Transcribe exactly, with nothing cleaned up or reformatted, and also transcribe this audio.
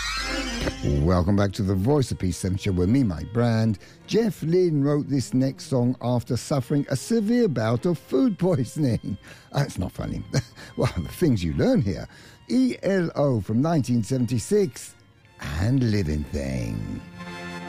Welcome back to the Voice of Peace seven show with me, Mike Brand. Jeff Lynne wrote this next song after suffering a severe bout of food poisoning. Uh, it's not funny. Well, the things you learn here. E L O from nineteen seventy-six and Living Thing.